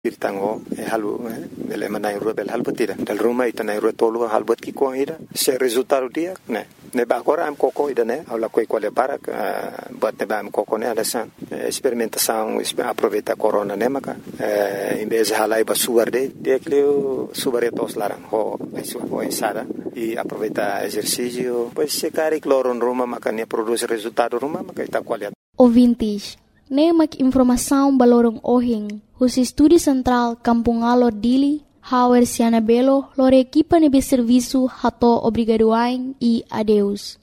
Irtango halu ele manai rua bel hal petira dal rumah itanai rua tolu hal bet ki ko ira se resultado dia ne ba agora am koko ida ne aula koi quale para bat ne ba am koko ne alasan experimentação aproveita corona ne maka em vez de halai ba suar de cleo subaretos larang ho ensada e aproveita exercício pois se cari cloron ruma maka ne produz resultado ruma maka ita qualidade ouvintes ne mak informação balorong ohing os Estúdio Central Kampung Alor Dili, Hauer Siana Belo, lor equipa nebe serviço hato obrigadoain e adeus.